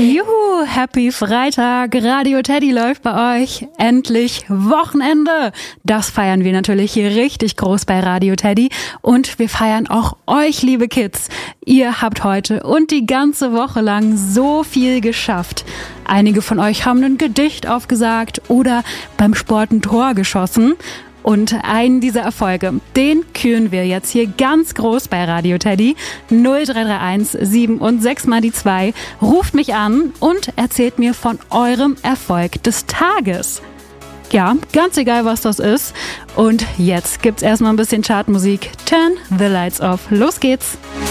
Juhu, Happy Freitag, Radio Teddy läuft bei euch. Endlich Wochenende. Das feiern wir natürlich hier richtig groß bei Radio Teddy. Und wir feiern auch euch, liebe Kids. Ihr habt heute und die ganze Woche lang so viel geschafft. Einige von euch haben ein Gedicht aufgesagt oder beim Sport ein Tor geschossen. Und einen dieser Erfolge, den küren wir jetzt hier ganz groß bei Radio Teddy. 0331 7 und 6 mal die 2. Ruft mich an und erzählt mir von eurem Erfolg des Tages. Ja, ganz egal, was das ist. Und jetzt gibt's erstmal ein bisschen Chartmusik. Turn the lights off. Los geht's.